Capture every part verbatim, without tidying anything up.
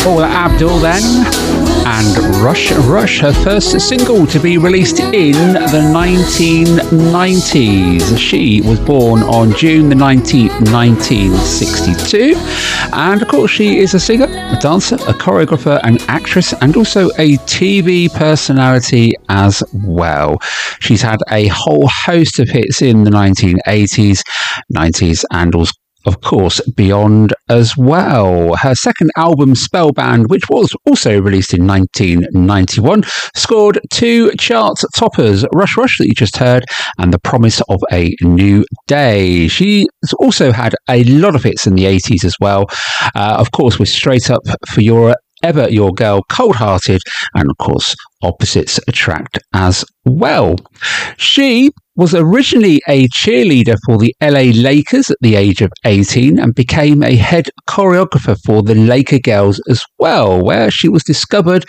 Paula Abdul then, and Rush Rush, her first single to be released in the nineteen nineties. She was born on June the nineteenth, nineteen sixty-two, and of course she is a singer, a dancer, a choreographer, an actress, and also a T V personality as well. She's had a whole host of hits in the nineteen eighties, nineties, and also of course, beyond as well. Her second album, Spellbound, which was also released in nineteen ninety-one, scored two chart toppers, Rush Rush that you just heard, and The Promise of a New Day. She also had a lot of hits in the eighties as well, uh, of course, with Straight Up for Your Ever Your Girl, Cold Hearted, and of course, Opposites Attract as well. She was originally a cheerleader for the L A Lakers at the age of eighteen and became a head choreographer for the Laker Girls as well, where she was discovered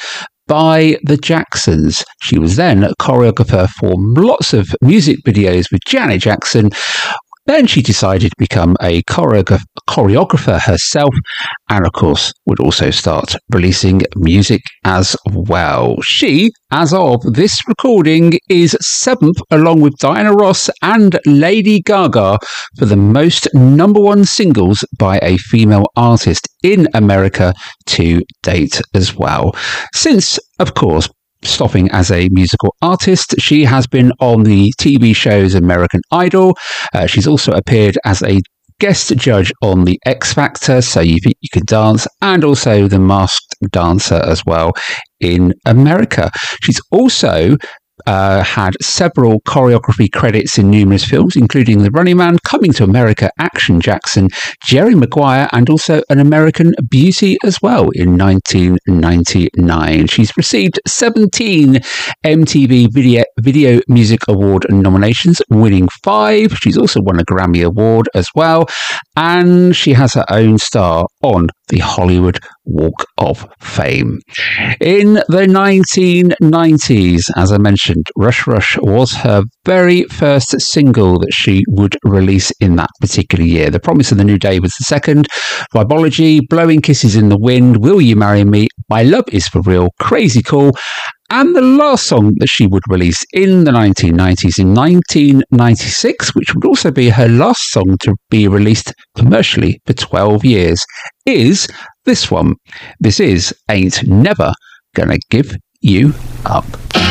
by the Jacksons. She was then a choreographer for lots of music videos with Janet Jackson. Then she decided to become a choreograph- choreographer herself, and of course would also start releasing music as well. She, as of this recording, is seventh along with Diana Ross and Lady Gaga for the most number one singles by a female artist in America to date as well. Since, of course, stopping as a musical artist, she has been on the T V shows American Idol. Uh, she's also appeared as a guest judge on the X Factor, So You Think You Can Dance, and also the Masked Dancer as well in America. She's also Uh, had several choreography credits in numerous films, including The Running Man, Coming to America, Action Jackson, Jerry Maguire, and also An American Beauty as well in nineteen ninety-nine. She's received seventeen M T V Video, Video Music Award nominations, winning five. She's also won a Grammy Award as well, and she has her own star on the Hollywood Walk of Fame. In the nineteen nineties, as I mentioned, Rush Rush was her very first single that she would release in that particular year. The Promise of the New Day was the second. Vibology, Blowing Kisses in the Wind, Will You Marry Me, My Love Is For Real, Crazy Cool, and the last song that she would release in the nineteen nineties, in nineteen ninety-six, which would also be her last song to be released commercially for twelve years, is this one. This is Ain't Never Gonna Give You Up.